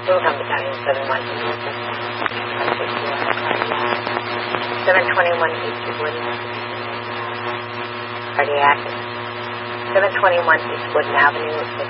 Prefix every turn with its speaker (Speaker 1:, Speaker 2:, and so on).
Speaker 1: Wilhelm Battalion 721 Eastwood, cardiac. 721 East Wooden Avenue,